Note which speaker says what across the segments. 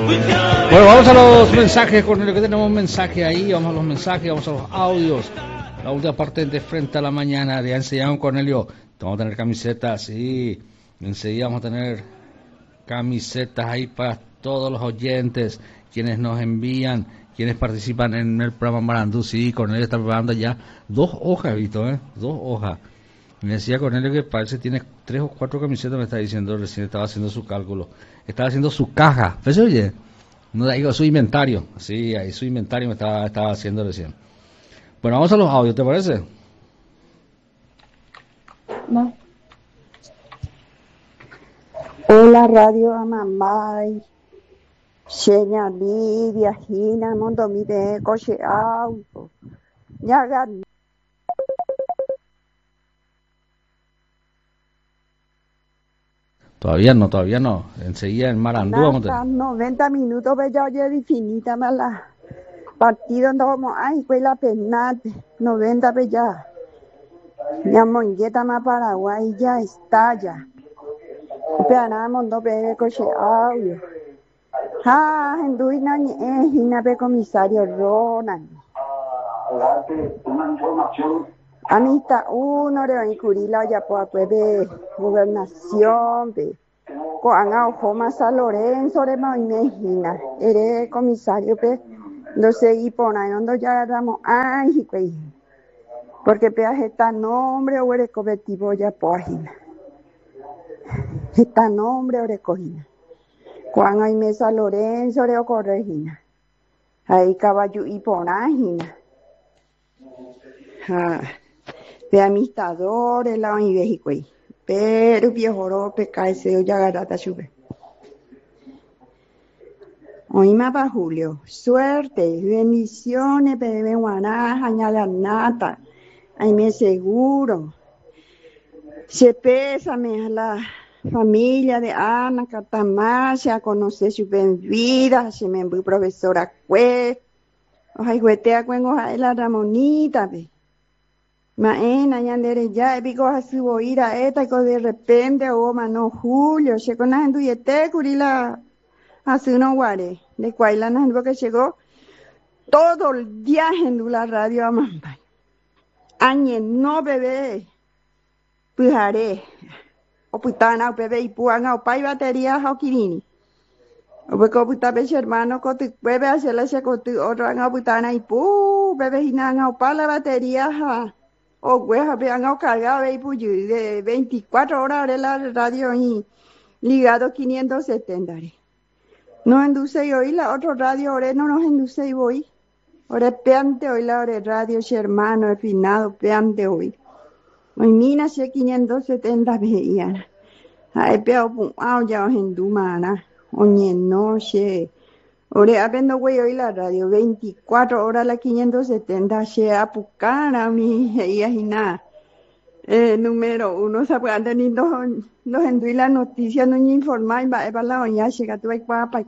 Speaker 1: Bueno, vamos a los mensajes, Cornelio, que tenemos un mensaje ahí, vamos a los mensajes, vamos a los audios. La última parte de Frente a la Mañana, ya enseñaron, Cornelio, vamos a tener camisetas, sí, enseguida vamos a tener camisetas ahí para todos los oyentes, quienes nos envían, quienes participan en el programa Marandú. Sí, Cornelio está preparando ya 2 hojas, Vito, 2 hojas. Me decía Cornelio que parece que tiene 3 o 4 camisetas, me está diciendo, recién estaba haciendo su cálculo, estaba haciendo su caja, ¿ves? Oye, no digo su inventario, sí, ahí su inventario me estaba haciendo recién. Bueno, vamos a los audios, ¿te parece?
Speaker 2: No. Hola, Radio Amambay. Xenia Lidia, Gina, Mondomide, Coche Auto. Ñaga.
Speaker 1: Todavía no. Enseguida en Marandú vamos a tener.
Speaker 2: 90 minutos, bella, oye, infinita, mala. Partido no como, ay, fue la penate. 90, bella. Ya mongueta más Paraguay, ya está ya. Esperamos no ve coche audio. Ah, en duina ni ve comisario Ronan. Anita uno de Incurila ya pues de gobernación de Coanga Ojoma San Lorenzo de Maimejina. Eres comisario pe no sé y pona donde ya agarramos ay pues porque peaje está nombre o eres colectivo ya página. Está nombre o recogina. Cuando hay mesa Lorenzo de Ocorregina. Ahí caballo y ponágina. De amistadores la y vejicuey. Pero viejo rope cae se ya garata sube. Hoy más para Julio. Suerte, bendiciones, bebé guanaja, añada nata. Ahí me seguro. Se pésame a la familia de Ana Catamasia, a conocer su vida, se me envió profesora Cue, ojalá huetea cuengo a la Ramonita, ve. Maena, yandere ya, pico a su oíra esta, y de repente, mano Julio, se con la enduyete, curila, hace unos guare, de cuaila, porque llegó todo el día en la radio a Mambay. Añe, no bebé, pujaré. O putana o bebé y puanga o pai batería o kirini. O porque puta beche hermano con tu bebé hacerle ese con tu otro anga putana y bebé y nanga o pa la batería o hueja vean o cargado y puyo de 24 horas de la radio y ligado 570. No induce y hoy la otro radio ahora no nos induce y voy. Ahora peante hoy la hora radio hermano el finado peante hoy. Hoy mina se 570 veían. Ay, pero ya en Dumana. Oye, noche. Ahora aprendo güey hoy la radio 24 horas la 570 se apucara mi ella y nada. Número 1 se pueden tener nos enduí la noticia no informar va a la oña llega tu guapa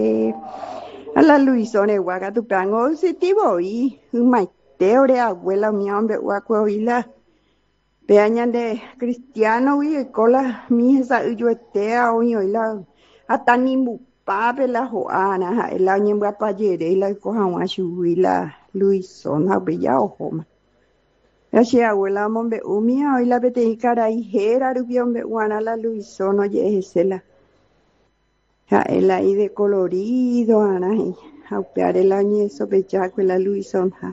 Speaker 2: a la Luisone guaga tu plan positivo y un maite ore abuela mi hombre guaco y la peañan de cristiano y cola mi esa yuetea o la hasta ni mu pape la joana el año va para y la cojan a subir la Luisona bella ojoma ya se abuela mombe umia hoy la bete cara hijera rubiombe guana la Luisona yesela ya el ahí de colorido ana y a pear el año eso bellaco la Luisona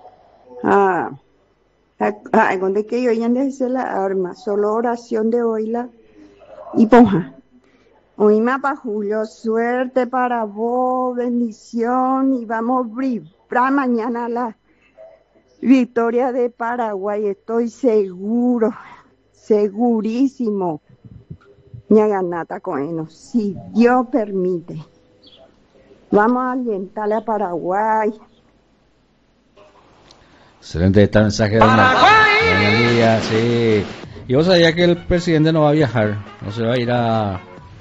Speaker 2: donde que yo ya desde la arma, solo oración de oíla y ponja. Hoy más para Julio, suerte para vos, bendición y vamos para mañana la victoria de Paraguay, estoy seguro, segurísimo. Me ganata con él, si Dios permite. Vamos a alentarle a Paraguay.
Speaker 1: Excelente este mensaje de María, sí. Y vos sabías que el presidente no va a viajar, no se va a ir a...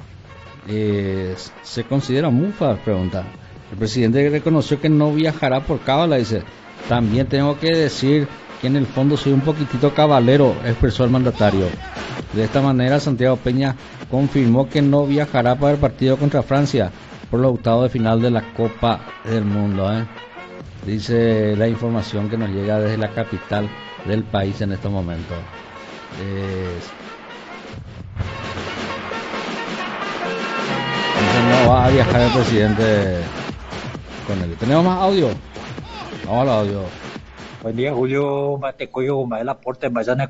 Speaker 1: ¿se considera mufa? Pregunta. El presidente reconoció que no viajará por cábala, dice. También tengo que decir que en el fondo soy un poquitito cabalero, expresó el mandatario. De esta manera, Santiago Peña confirmó que no viajará para el partido contra Francia, por los octavos de final de la Copa del Mundo, dice la información que nos llega desde la capital del país en estos momentos. Entonces no va a viajar el presidente con él. ¿Tenemos más audio? Vamos al audio.
Speaker 3: Buen día, Julio. Mate coyo, el aporte mañana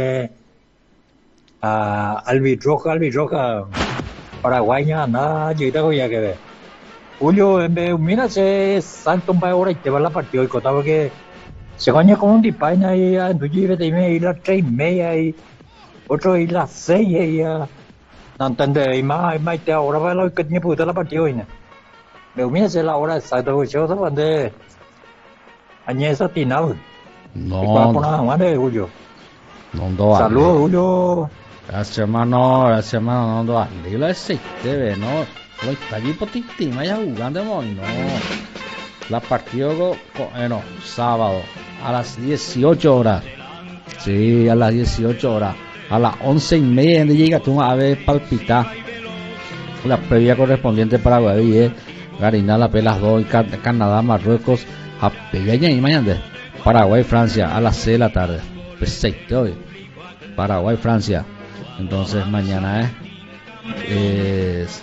Speaker 3: albirroja, paraguaya, nada, llega ya que ve. Julio, mira, se santo un par de horas y te va la partida y contaba que se baña con un dipaina y en tu lleve de y las 3:30 y otro y las 6 y no entiende y más te ahora va lo que tiene puta la partida hoy, ¿no? Pero mira, se la hora exacta que yo se mande añesa tinado.
Speaker 1: No,
Speaker 3: Julio.
Speaker 1: No,
Speaker 3: saludos, Julio.
Speaker 1: Gracias, hermano, no, no, Lilo ese TV, no, lo está allí por ti, vaya jugando, no, la partida, bueno, sábado, a las 18 horas, sí, a las 18 horas, a las 11:30, donde llega tú a ver palpitar, la previa correspondiente para Paraguay, Garinal, a las 2, y Canadá, Marruecos, a Peña y mañana, Paraguay, Francia, a las 6 de la tarde, perfecto, hoy, Paraguay, Francia. Entonces mañana es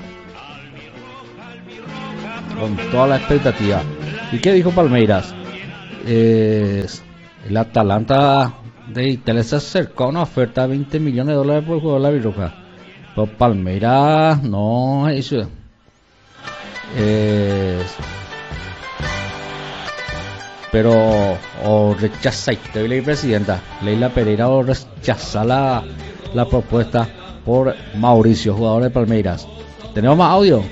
Speaker 1: con toda la expectativa. ¿Y qué dijo Palmeiras? El Atalanta de Italia se acercó a una oferta de $20 millones por el jugador de la Virroja. Pero Palmeiras no hizo. Pero o rechaza la presidenta Leila Pereira o rechaza la propuesta por Mauricio, jugador de Palmeiras. ¿Tenemos más audio?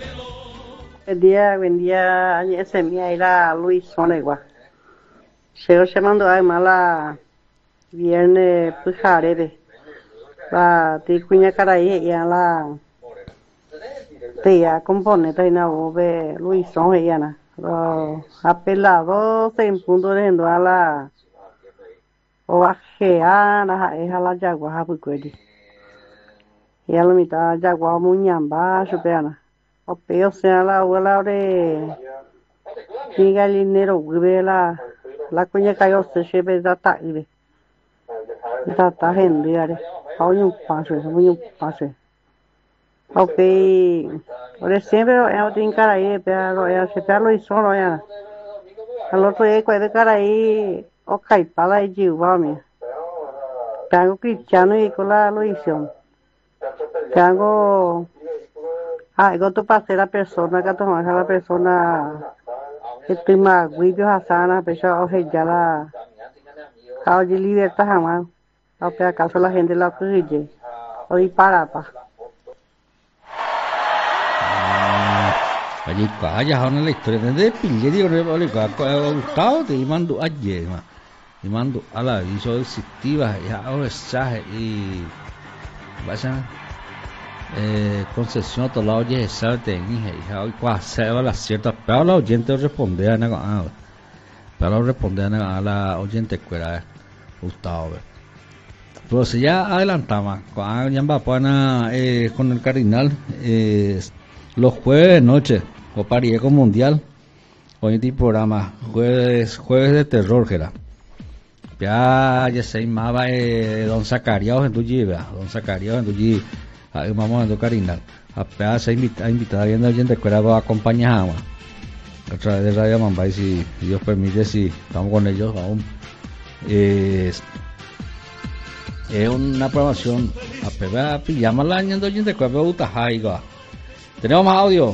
Speaker 4: Buen día, ese mía era Luis Sonegua. Se mandó a mala viernes pujarere. La ticuña caraí y a la tía componente y na de Luis Sonegua. Apelado se impuso de a la oajeana es a la yagua hapucueli y a la mitad yagua muñamba chupeana o peor sea la abuela de mi gallinero vive la coña cayó se lleve data y data gente ya hay un paso okay por siempre yo tengo cara ahí pero ya se lo hizo no ya al otro día cuando cara ahí okay para y jiwa me tengo cristiano y con la loición tengo algo to pase la persona que toma la persona que tema guido hasana pero oje ya la a de libertad jamás a pe acaso la gente la corrige hoy para
Speaker 1: allí calla ahora la historia de Pillerio Gustavo te mando ayer y mando a la aviso existiva y a mensaje y vaya concesión todo lado ya salte y hoy quase a la cierta pero la oyente responde a la oyente cuera Gustavo pero si ya adelantamos con el Cardinal los jueves de noche o Parieco Mundial hoy en programa jueves de terror que era ya se llamaba Don Zacarías en tu lleva Don Zacarías en tu lleva vamos a ver Cardinal a se invitado viendo a gente que era acompañada a través de Radio Mambay si Dios permite si estamos con ellos aún es una programación a pegar pijama la año de gente que va tenemos más audio.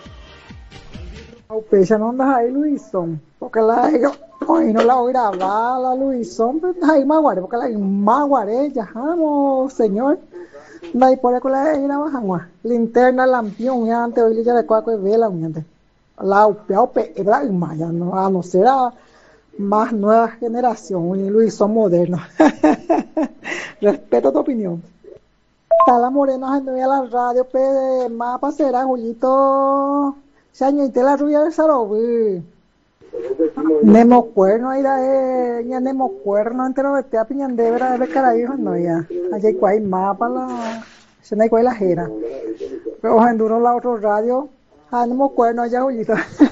Speaker 5: Pesa no andas ahí Luisón, porque la hoy no la voy a grabar la Luisón, pero ahí maguare, porque la maguare ya vamos señor, no hay por ahí con la grabamos linterna lampión ya antes hoy ya de cuaco y vela uniente, la upeao era el maya no a no será más nueva generación y Luisón moderno. Respeto tu opinión. Está la morena gente a la radio pe más pasera Julito se añite la rubia del Sarobi Nemo cuerno ahí ya Nemo cuerno entero de piñandebra de carajo no ya allá hay cuál mapa la se no hay cuál la jera pero en duro la otro radio No me acuerdo ya, Juliito.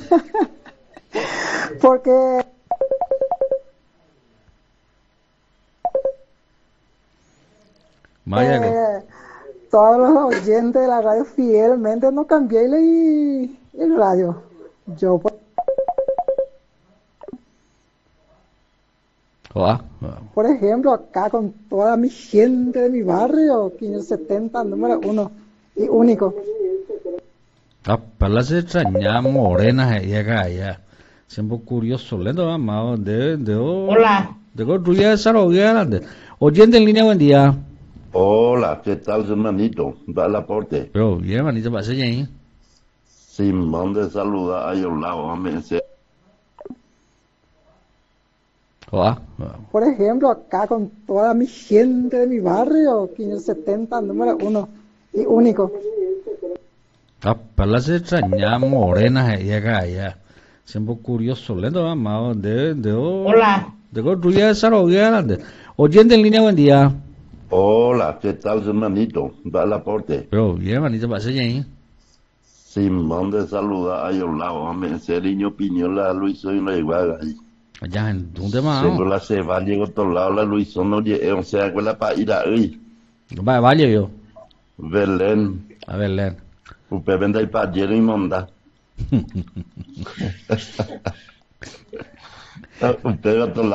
Speaker 5: Porque
Speaker 1: Vaya,
Speaker 5: todos los oyentes de la radio fielmente no cambié el radio. Yo, por ejemplo, acá con toda mi gente de mi barrio, 570, número 1 y único.
Speaker 1: para se extraña morena y acá. Siempre curioso, lento, amado,
Speaker 6: Hola.
Speaker 1: de construir desarrollar. Oyente en línea, buen día.
Speaker 7: Hola, ¿qué tal, hermanito? Da el aporte.
Speaker 1: Pero bien, manito, pase ahí.
Speaker 7: Simón de saluda ahí a un lado, amén.
Speaker 5: Por ejemplo, acá con toda mi gente de mi barrio, 570, número 1 y único.
Speaker 1: Para se extraña morena y acá. Siempre curioso, lento, amado,
Speaker 6: Hola.
Speaker 1: de construir desarrollar. Oyente en línea, buen día.
Speaker 7: Hola, ¿qué tal, hermanito? Da el aporte.
Speaker 1: Pero bien, manito, pase ahí.
Speaker 7: Simón de saluda ahí a un lado, amén. Seriño opinión la Luisón y la igual ahí.
Speaker 1: Allá en dónde más.
Speaker 7: Siempre la se va, llega a otro lado, la Luisón no llega, o sea, con la pa' ir ahí.
Speaker 1: Vaya yo.
Speaker 7: Belén.
Speaker 1: A ver, Len.
Speaker 7: Usted vende ahí para ayer y monda. Usted va a otro lado.